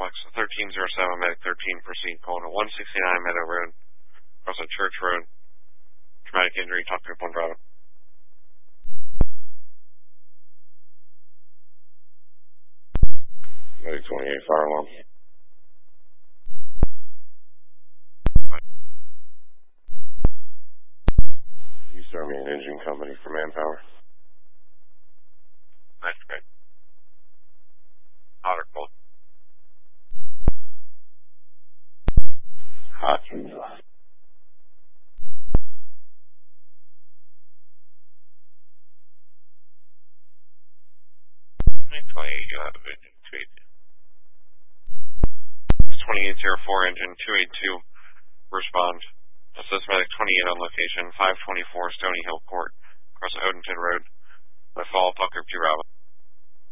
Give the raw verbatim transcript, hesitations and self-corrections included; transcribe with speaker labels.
Speaker 1: Alex, thirteen oh seven, Medic thirteen, proceed, calling to one sixty-nine Meadow Road, across on Church Road. Traumatic injury, talk to one driver. Medic twenty-eight, fire alarm. You start me an engine company for manpower. That's great. Hot or cold? Hot. twenty-eight, you'll have a engine two eighty-two. twenty-eight oh four, engine two eighty-two, respond. Assist Medic twenty-eight on location, five twenty-four Stony Hill Court, across Odenton Road. My follow-up, I'll group two Bravo.